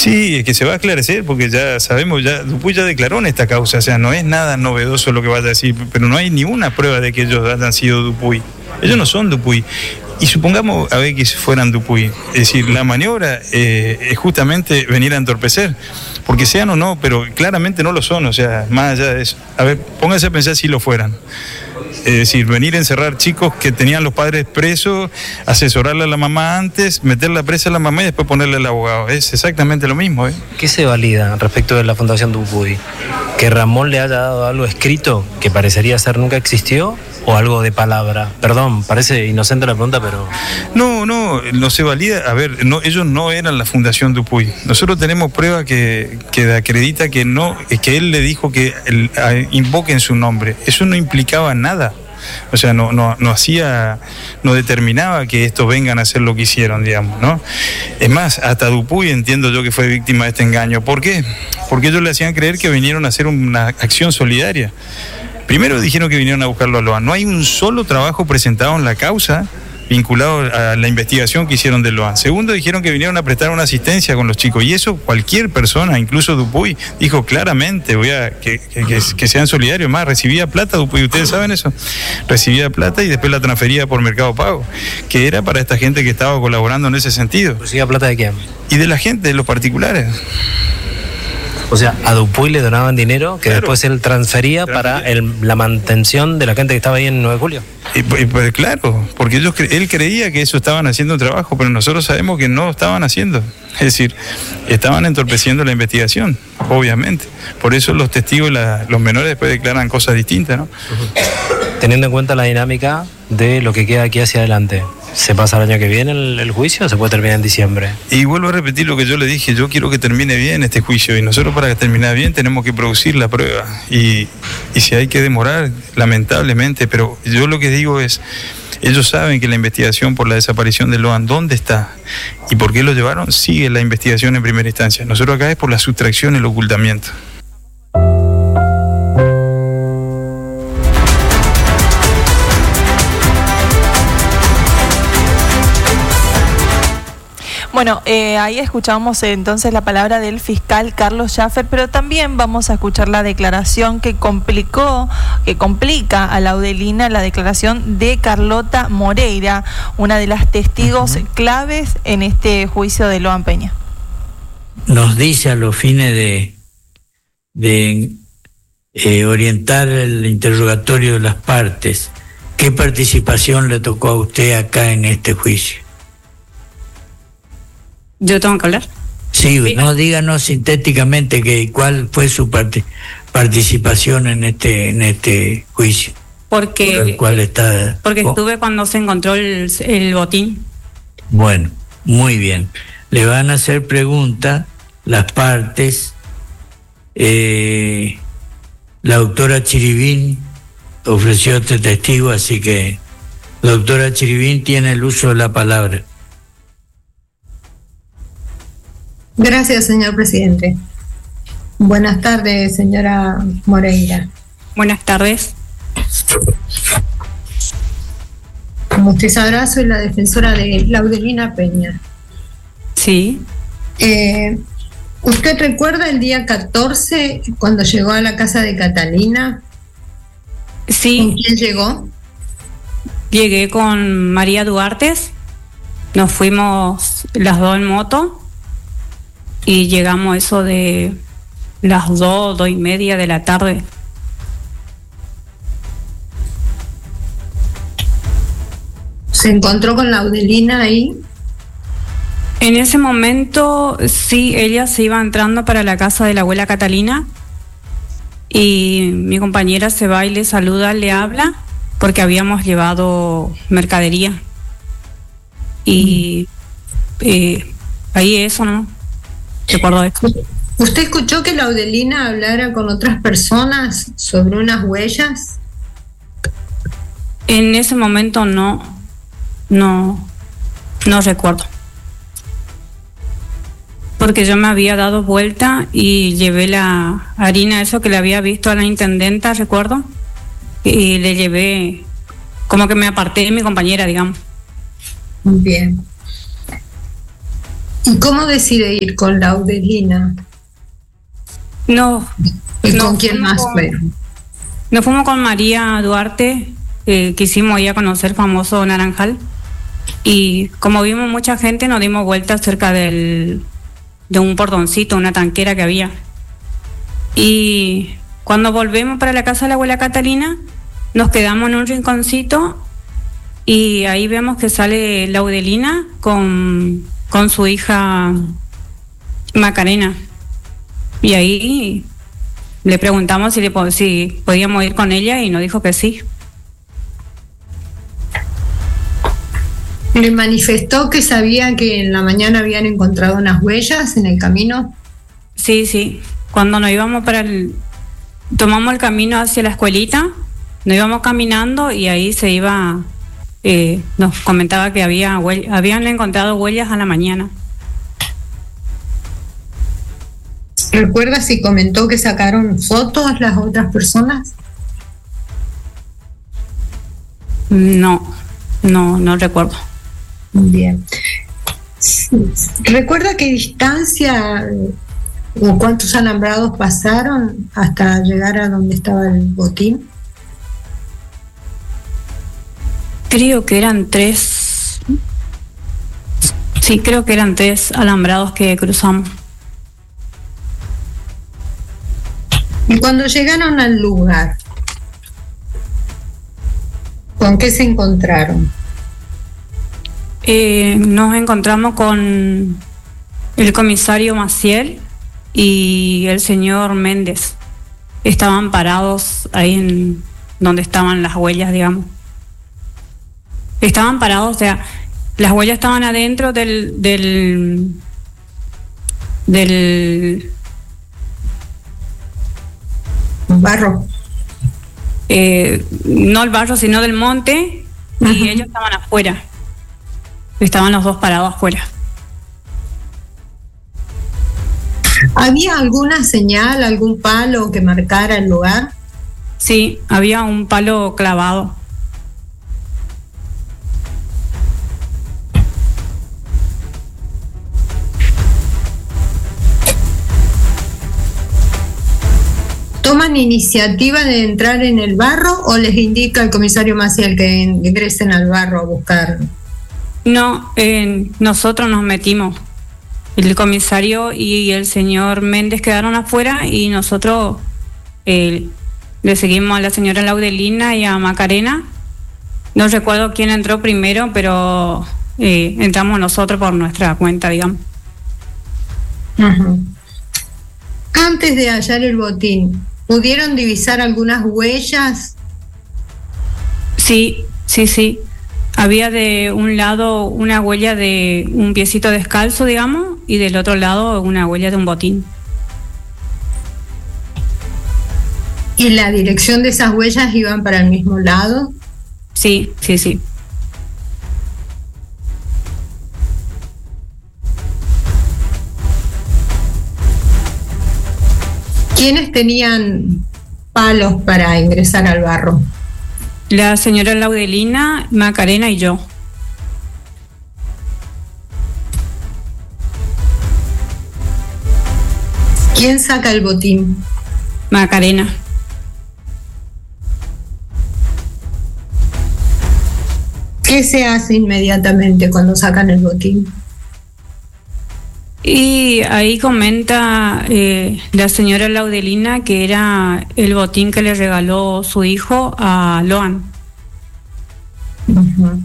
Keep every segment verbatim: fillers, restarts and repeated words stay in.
Sí, es que se va a esclarecer porque ya sabemos, ya Dupuy ya declaró en esta causa, o sea, no es nada novedoso lo que vaya a decir, pero no hay ni una prueba de que ellos hayan sido Dupuy. Ellos no son Dupuy. Y supongamos, a ver, que fueran Dupuy. Es decir, la maniobra eh, es justamente venir a entorpecer, porque sean o no, pero claramente no lo son, o sea, más allá de eso. A ver, pónganse a pensar si lo fueran. Es decir, venir a encerrar chicos que tenían los padres presos, asesorarle a la mamá antes, meterla presa a la mamá y después ponerle al abogado. Es exactamente lo mismo, ¿eh? ¿Qué se valida respecto de la Fundación Dupuy? ¿Que Ramón le haya dado algo escrito que parecería ser nunca existió o algo de palabra? Perdón, parece inocente la pregunta, pero... No, no, no se valida. A ver, no, ellos no eran la Fundación Dupuy. Nosotros tenemos prueba que, que acredita que no, que él le dijo que el, a, invoquen su nombre. Eso no implicaba nada. O sea, no, no, no hacía, no determinaba que estos vengan a hacer lo que hicieron, digamos, ¿no? Es más, hasta Dupuy entiendo yo que fue víctima de este engaño. ¿Por qué? Porque ellos le hacían creer que vinieron a hacer una acción solidaria. Primero dijeron que vinieron a buscarlo a Loan. No hay un solo trabajo presentado en la causa vinculado a la investigación que hicieron de Loan. Segundo, dijeron que vinieron a prestar una asistencia con los chicos. Y eso cualquier persona, incluso Dupuy, dijo claramente, voy a que, que, que, que sean solidarios. Más, recibía plata Dupuy, ¿ustedes saben eso? Recibía plata y después la transfería por Mercado Pago, que era para esta gente que estaba colaborando en ese sentido. ¿Recibía plata de quién? Y de la gente, de los particulares. O sea, a Dupuy le donaban dinero que claro, después él transfería para el, la mantención de la gente que estaba ahí en nueve de julio. Y, y, pues claro, porque ellos, él creía que eso estaban haciendo un trabajo, pero nosotros sabemos que no estaban haciendo. Es decir, estaban entorpeciendo la investigación, obviamente. Por eso los testigos, la, los menores después declaran cosas distintas, ¿no? Uh-huh. Teniendo en cuenta la dinámica de lo que queda aquí hacia adelante, ¿se pasa el año que viene el, el juicio o se puede terminar en diciembre? Y vuelvo a repetir lo que yo le dije, yo quiero que termine bien este juicio y nosotros para que termine bien tenemos que producir la prueba y, y si hay que demorar, lamentablemente, pero yo lo que digo es, ellos saben que la investigación por la desaparición de Loan, ¿dónde está? ¿Y por qué lo llevaron? Sigue la investigación en primera instancia. Nosotros acá es por la sustracción y el ocultamiento. Bueno, eh, ahí escuchamos eh, entonces la palabra del fiscal Carlos Schaffer, pero también vamos a escuchar la declaración que complicó, que complica a Laudelina, la declaración de Carlota Moreira, una de las testigos uh-huh. claves en este juicio de Loan Peña. Nos dice a los fines de, de eh, orientar el interrogatorio de las partes, ¿qué participación le tocó a usted acá en este juicio? ¿Yo tengo que hablar? Sí, sí. No, díganos sintéticamente que cuál fue su parte, participación en este en este juicio. Porque, por el cual está, porque estuve cuando se encontró el, el botín. Bueno, muy bien. Le van a hacer preguntas las partes. Eh, la doctora Chiribín ofreció este testigo, así que la doctora Chiribín tiene el uso de la palabra. Gracias, señor presidente. Buenas tardes, señora Moreira. Buenas tardes. Como usted sabrá, soy la defensora de Laudelina Peña. Sí. Eh, ¿Usted recuerda el día catorce, cuando llegó a la casa de Catalina? Sí. ¿Con quién llegó? Llegué con María Duarte. Nos fuimos las dos en moto. Y llegamos eso de las dos, dos y media de la tarde. ¿Se encontró con Laudelina ahí? En ese momento, sí, ella se iba entrando para la casa de la abuela Catalina. Y mi compañera se va y le saluda, le habla, porque habíamos llevado mercadería. Y eh, ahí eso, ¿no? Recuerdo esto. ¿Usted escuchó que Laudelina hablara con otras personas sobre unas huellas? En ese momento no, no, no recuerdo. Porque yo me había dado vuelta y llevé la harina, eso que le había visto a la intendenta, recuerdo, y le llevé, como que me aparté de mi compañera, digamos. Bien. ¿Y cómo decide ir con Laudelina? No. ¿Y no, con quién más con, fue? Nos fuimos con María Duarte, eh, quisimos ir a conocer el famoso Naranjal. Y como vimos mucha gente, nos dimos vueltas cerca del, de un portoncito, una tanquera que había. Y cuando volvemos para la casa de la abuela Catalina, nos quedamos en un rinconcito y ahí vemos que sale Laudelina con, con su hija Macarena. Y ahí le preguntamos si, le, si podíamos ir con ella y nos dijo que sí. ¿Le manifestó que sabía que en la mañana habían encontrado unas huellas en el camino? Sí, sí. Cuando nos íbamos para el... Tomamos el camino hacia la escuelita, nos íbamos caminando y ahí se iba... Eh, nos comentaba que había huell- habían encontrado huellas a la mañana. ¿Recuerda si comentó que sacaron fotos las otras personas? No, no, no recuerdo. Bien. ¿Recuerda qué distancia o cuántos alambrados pasaron hasta llegar a donde estaba el botín? Creo que eran tres. Sí, creo que eran tres alambrados que cruzamos. Y cuando llegaron al lugar, ¿con qué se encontraron? Eh, nos encontramos con el comisario Maciel y el señor Méndez. Estaban parados ahí en donde estaban las huellas, digamos. Estaban parados, o sea, las huellas estaban adentro del del del barro. Eh, no el barro, sino del monte. Uh-huh. Y ellos estaban afuera. Estaban los dos parados afuera. ¿Había alguna señal, algún palo que marcara el lugar? Sí, había un palo clavado. ¿Toman iniciativa de entrar en el barro o les indica el comisario Maciel que ingresen al barro a buscar? No, eh, nosotros nos metimos. El comisario y el señor Méndez quedaron afuera y nosotros eh, le seguimos a la señora Laudelina y a Macarena. No recuerdo quién entró primero, pero eh, entramos nosotros por nuestra cuenta, digamos. Uh-huh. Antes de hallar el botín, ¿pudieron divisar algunas huellas? Sí, sí, sí. Había de un lado una huella de un piecito descalzo, digamos, y del otro lado una huella de un botín. ¿Y la dirección de esas huellas iban para el mismo lado? Sí, sí, sí. ¿Quiénes tenían palos para ingresar al barro? La señora Laudelina, Macarena y yo. ¿Quién saca el botín? Macarena. ¿Qué se hace inmediatamente cuando sacan el botín? Y ahí comenta eh, la señora Laudelina que era el botín que le regaló su hijo a Loan. Uh-huh.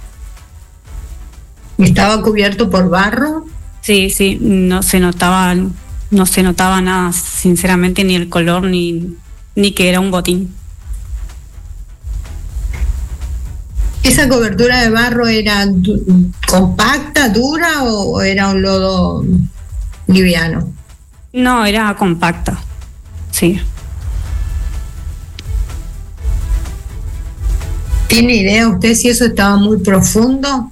¿Estaba cubierto por barro? Sí, sí, no se notaba, no se notaba nada, sinceramente, ni el color ni, ni que era un botín. ¿Esa cobertura de barro era du- compacta, dura o era un lodo liviano? No, era compacta, sí. ¿Tiene idea usted si eso estaba muy profundo?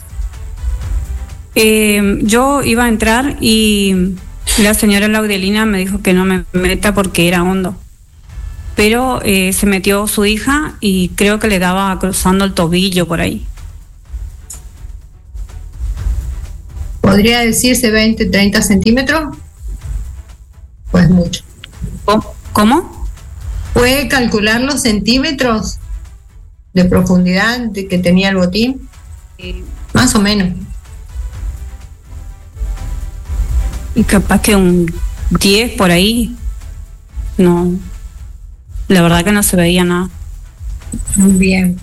Eh, yo iba a entrar y la señora Laudelina me dijo que no me meta porque era hondo. Pero eh, se metió su hija y creo que le daba cruzando el tobillo por ahí. Por ¿Podría decirse veinte, treinta centímetros? Pues mucho. ¿Cómo? ¿Puede calcular los centímetros de profundidad de que tenía el botín? Más o menos. Y capaz que un diez por ahí. No. La verdad que no se veía nada. Muy bien.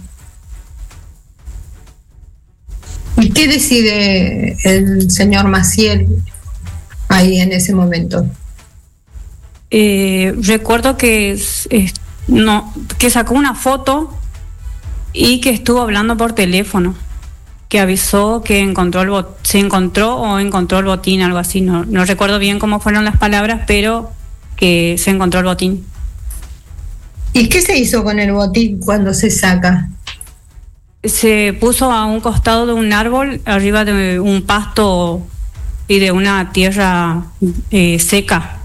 ¿Y qué decide el señor Maciel ahí en ese momento? Eh, recuerdo que eh, no, que sacó una foto y que estuvo hablando por teléfono, que avisó que encontró el bot, se encontró o encontró el botín, algo así. No, no recuerdo bien cómo fueron las palabras, pero que se encontró el botín. ¿Y qué se hizo con el botín cuando se saca? Se puso a un costado de un árbol, arriba de un pasto y de una tierra eh, seca.